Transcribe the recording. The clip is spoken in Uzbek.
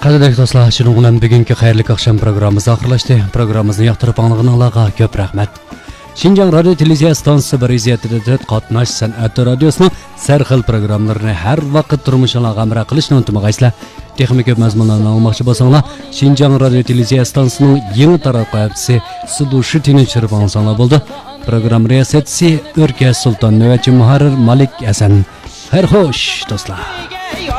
Qadrdagi do'stlar, shuning bilan bugungi xayrli oqshom programmamiz oxirlashdi. Programmamizni yoqtirib anglag'anlarga ko'p rahmat. Şinjan Radio Televiziya stansiyasi Bariziyatida qatnash san'at radiosining sarxil programmalarini har vaqt turmushingizga amra qilishni unutmag'aysizlar. Texnik ko'p mazmunlarni olmoqchi bo'lsanglar, Şinjan Radio Televiziya stansiyasining yangi taraqqiyochisi Sudushi Tinchirib olsanglar bo'ldi. Program riyosatchisi O'rka Sulton Navbatchi muharrir Malik Hasan. Xayr xo'sh do'stlar.